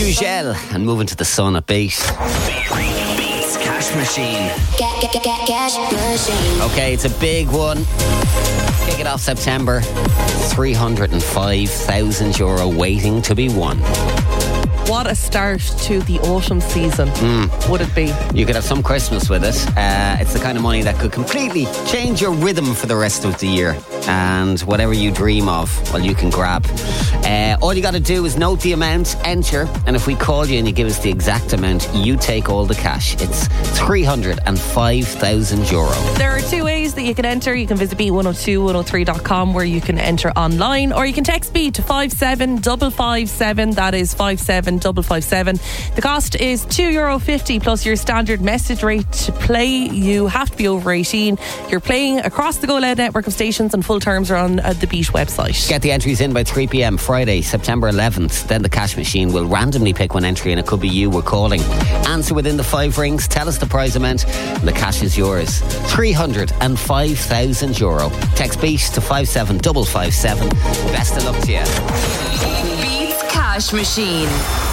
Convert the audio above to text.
Gugel and Moving to the Sun at Beat. Beats Cash Machine. Cash Machine. Okay, it's a big one. Kick it off September. €305,000 waiting to be won. What a start to the autumn season would it be? You could have some Christmas with it. It's the kind of money that could completely change your rhythm for the rest of the year. And whatever you dream of, well, you can grab. All you got to do is note the amount, enter, and if we call you and you give us the exact amount, you take all the cash. It's €305,000. There are two ways that you can enter. You can visit beat102103.com where you can enter online, or you can text Beat to 57557. That is 57557. The cost is €2.50 plus your standard message rate to play. You have to be over 18. You're playing across the Go Loud network of stations, and full terms are on the Beat website. Get the entries in by 3 p.m. Friday, September 11th. Then the cash machine will randomly pick one entry, and it could be you we're calling. Answer within the 5 rings. Tell us the prize amount, and the cash is yours. €305,000. Text Beat to 57557. Best of luck to you. Beats Cash Machine.